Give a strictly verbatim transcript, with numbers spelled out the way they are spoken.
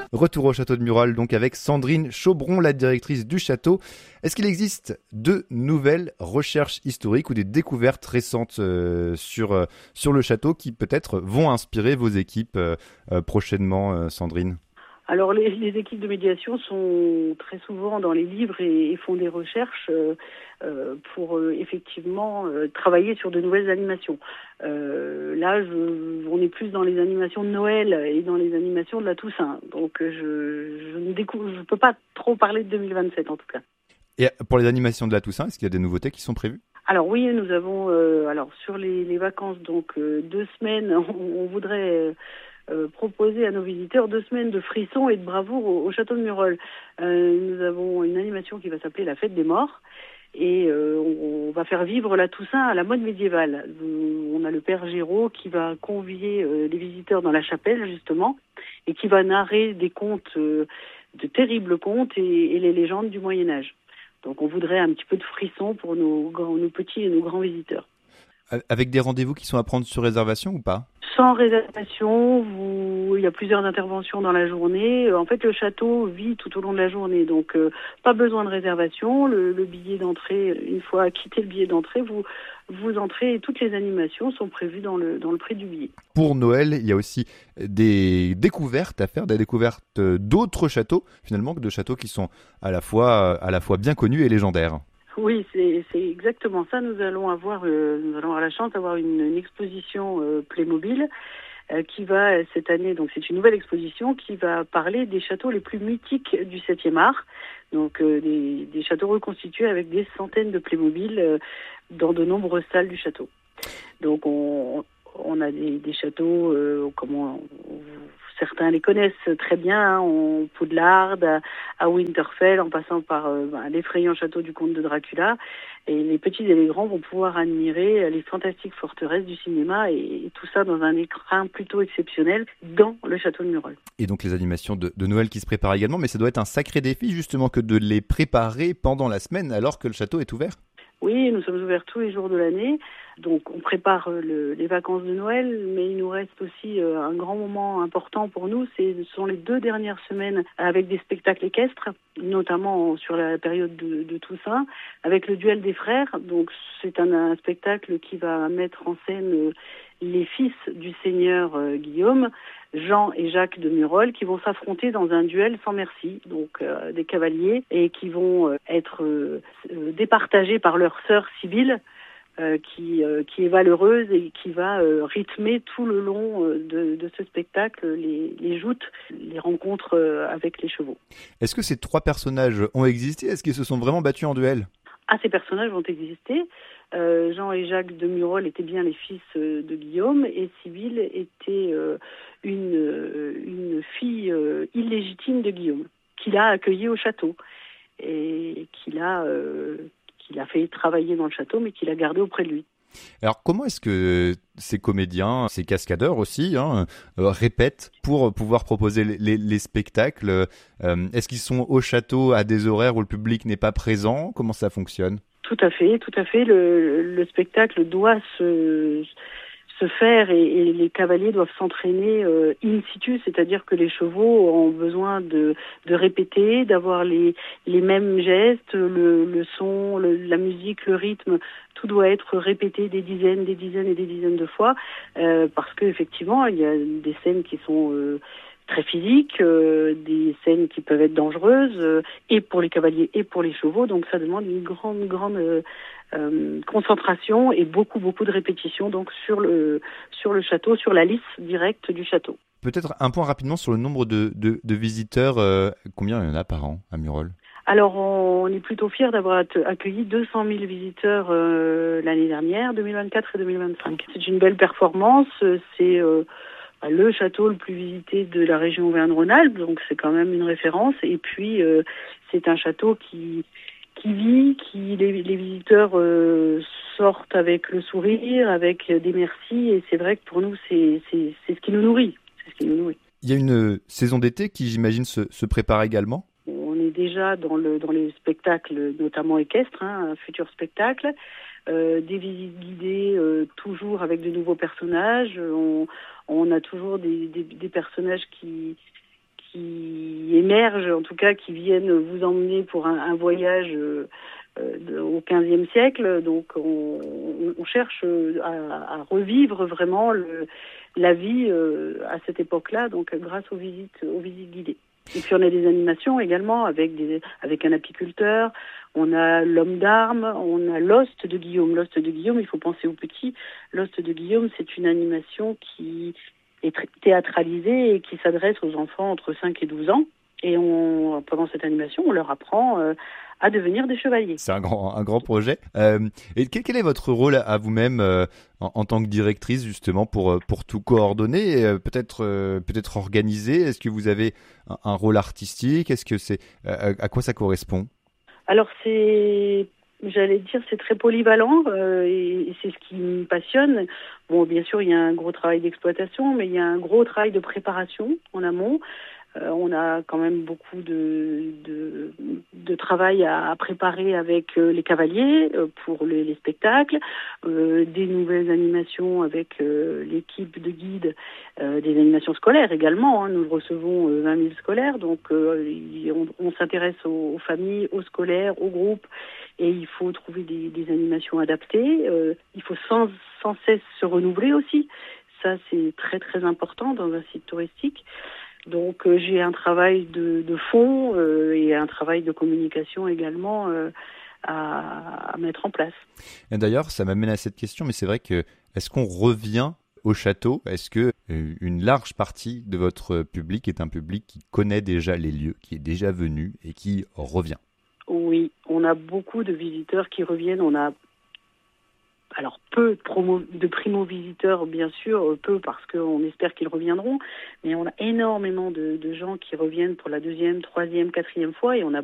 Retour au château de Murol, donc avec Sandrine Chaubron, la directrice du château. Est-ce qu'il existe de nouvelles recherches historiques ou des découvertes récentes euh, sur, euh, sur le château qui peut-être vont inspirer vos équipes euh, euh, prochainement, euh, Sandrine ? Alors les, les équipes de médiation sont très souvent dans les livres et, et font des recherches euh, euh, pour euh, effectivement euh, travailler sur de nouvelles animations. Euh, là, je, on est plus dans les animations de Noël et dans les animations de la Toussaint. Donc je, je ne découvre, je peux pas trop parler de deux mille vingt-sept en tout cas. Et pour les animations de la Toussaint, est-ce qu'il y a des nouveautés qui sont prévues ? Alors oui, nous avons euh, alors sur les, les vacances donc euh, deux semaines, on, on voudrait euh, Euh, proposer à nos visiteurs deux semaines de frissons et de bravoure au, au château de Murol. Euh, nous avons une animation qui va s'appeler la Fête des Morts et euh, on, on va faire vivre la Toussaint à la mode médiévale. Euh, on a le père Géraud qui va convier euh, les visiteurs dans la chapelle justement et qui va narrer des contes, euh, de terribles contes et, et les légendes du Moyen-Âge. Donc on voudrait un petit peu de frisson pour nos, nos petits et nos grands visiteurs. Avec des rendez-vous qui sont à prendre sur réservation ou pas ? Sans réservation, vous... il y a plusieurs interventions dans la journée. En fait, le château vit tout au long de la journée, donc euh, pas besoin de réservation. Le, le billet d'entrée, une fois acquitté le billet d'entrée, vous vous entrez et toutes les animations sont prévues dans le dans le prix du billet. Pour Noël, il y a aussi des découvertes à faire, des découvertes d'autres châteaux, finalement, que de châteaux qui sont à la fois à la fois bien connus et légendaires. Oui, c'est, c'est exactement ça. Nous allons avoir, euh, nous allons avoir la chance d'avoir une, une exposition euh, Playmobil euh, qui va cette année. Donc c'est une nouvelle exposition qui va parler des châteaux les plus mythiques du septième art. Donc euh, des, des châteaux reconstitués avec des centaines de Playmobil euh, dans de nombreuses salles du château. Donc on, on a des, des châteaux, euh, comment on, certains les connaissent très bien, hein, en Poudlard, à, à Winterfell, en passant par euh, ben, l'effrayant château du comte de Dracula. Et les petits et les grands vont pouvoir admirer les fantastiques forteresses du cinéma et, et tout ça dans un écrin plutôt exceptionnel dans le château de Murol. Et donc les animations de, de Noël qui se préparent également, mais ça doit être un sacré défi justement que de les préparer pendant la semaine alors que le château est ouvert. Oui, nous sommes ouverts tous les jours de l'année. Donc on prépare le, les vacances de Noël, mais il nous reste aussi euh, un grand moment important pour nous. C'est, ce sont les deux dernières semaines avec des spectacles équestres, notamment sur la période de, de Toussaint, avec le duel des frères. Donc c'est un, un spectacle qui va mettre en scène euh, les fils du seigneur euh, Guillaume, Jean et Jacques de Murol, qui vont s'affronter dans un duel sans merci, donc euh, des cavaliers, et qui vont euh, être euh, départagés par leur sœur Sibylle, euh, qui, euh, qui est valeureuse et qui va euh, rythmer tout le long euh, de, de ce spectacle les, les joutes, les rencontres euh, avec les chevaux. Est-ce que ces trois personnages ont existé ? Est-ce qu'ils se sont vraiment battus en duel ? Ah, ces personnages vont exister. Euh, Jean et Jacques de Murol étaient bien les fils euh, de Guillaume et Sibylle était euh, une, euh, une fille euh, illégitime de Guillaume, qu'il a accueillie au château et qu'il a, euh, qu'il a fait travailler dans le château, mais qu'il a gardé auprès de lui. Alors comment est-ce que ces comédiens, ces cascadeurs aussi, hein, euh, répètent pour pouvoir proposer les, les, les spectacles euh, Est-ce qu'ils sont au château à des horaires où le public n'est pas présent ? Comment ça fonctionne ? Tout à fait, tout à fait. Le, le spectacle doit se, se faire et, et les cavaliers doivent s'entraîner euh, in situ, c'est-à-dire que les chevaux ont besoin de, de répéter, d'avoir les, les mêmes gestes, le, le son, le, la musique, le rythme, tout doit être répété des dizaines, des dizaines et des dizaines de fois, euh, parce qu'effectivement, il y a des scènes qui sont euh, très physiques, euh, des scènes qui peuvent être dangereuses, euh, et pour les cavaliers et pour les chevaux, donc ça demande une grande, grande euh, euh, concentration et beaucoup, beaucoup de répétitions donc sur le, sur le château, sur la lisse directe du château. Peut-être un point rapidement sur le nombre de, de, de visiteurs, euh, combien il y en a par an à Murol ? Alors, on est plutôt fiers d'avoir accueilli deux cent mille visiteurs euh, l'année dernière, deux mille vingt-quatre et deux mille vingt-cinq. C'est une belle performance, c'est euh, le château le plus visité de la région Auvergne-Rhône-Alpes, donc c'est quand même une référence. Et puis, euh, c'est un château qui qui vit, qui les, les visiteurs euh, sortent avec le sourire, avec des merci. Et c'est vrai que pour nous, c'est c'est c'est ce qui nous nourrit. C'est ce qui nous nourrit. Il y a une saison d'été qui, j'imagine, se, se prépare également ? On est déjà dans le dans les spectacles, notamment équestres, hein, un futur spectacle, euh, des visites guidées, euh, toujours avec de nouveaux personnages. On, on a toujours des, des, des personnages qui qui émergent, en tout cas qui viennent vous emmener pour un, un voyage euh, euh, au quinzième siècle. Donc on, on cherche à, à revivre vraiment le, la vie euh, à cette époque-là, donc grâce aux visites, aux visites guidées. Et puis on a des animations également avec des, avec un apiculteur. On a l'homme d'armes, on a l'Ost de Guillaume. L'Ost de Guillaume, il faut penser aux petits. L'Ost de Guillaume, c'est une animation qui est théâtralisée et qui s'adresse aux enfants entre cinq et douze ans. Et on, pendant cette animation, on leur apprend euh, à devenir des chevaliers. C'est un grand, un grand projet. Euh, et quel, quel est votre rôle à vous-même euh, en, en tant que directrice, justement, pour, pour tout coordonner, euh, peut-être, euh, peut-être organiser? Est-ce que vous avez un, un rôle artistique? Est-ce que c'est, euh, à quoi ça correspond? Alors, c'est, j'allais dire, c'est très polyvalent euh, et, et c'est ce qui me passionne. Bon, bien sûr, il y a un gros travail d'exploitation, mais il y a un gros travail de préparation en amont. Euh, on a quand même beaucoup de, de, de travail à, à préparer avec euh, les cavaliers euh, pour les, les spectacles, euh, des nouvelles animations avec euh, l'équipe de guides, euh, des animations scolaires également. Hein. Nous recevons euh, vingt mille scolaires, donc euh, on, on s'intéresse aux, aux familles, aux scolaires, aux groupes, et il faut trouver des, des animations adaptées. Euh, il faut sans, sans cesse se renouveler aussi. Ça, c'est très très important dans un site touristique. Donc euh, j'ai un travail de, de fond euh, et un travail de communication également euh, à, à mettre en place. Et d'ailleurs, ça m'amène à cette question, mais c'est vrai que est-ce qu'on revient au château? Est-ce que euh, une large partie de votre public est un public qui connaît déjà les lieux, qui est déjà venu et qui revient? Oui, on a beaucoup de visiteurs qui reviennent. On a alors peu de, promo, de primo-visiteurs, bien sûr, peu parce qu'on espère qu'ils reviendront, mais on a énormément de, de gens qui reviennent pour la deuxième, troisième, quatrième fois et on a